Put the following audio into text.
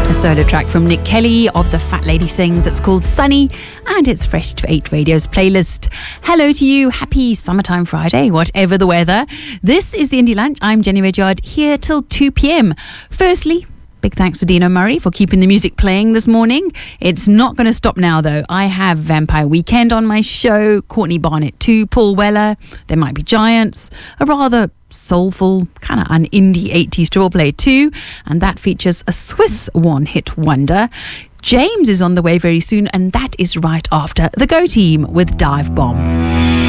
A solo track from Nick Kelly of The Fat Lady Sings. It's called Sunny, and it's fresh to 8 Radio's playlist. Hello to you. Happy summertime Friday, whatever the weather. This is the Indie Lunch. I'm Jenny Rudyard, here till 2 p.m. Firstly, big thanks to Dino Murray for keeping the music playing this morning. It's not going to stop now, though. I have Vampire Weekend on my show, Courtney Barnett too, Paul Weller, There Might Be Giants, a rather soulful, kind of an indie 80s triple play too, and that features a Swiss one-hit wonder. James is on the way very soon, and that is right after the Go Team with Dive Bomb.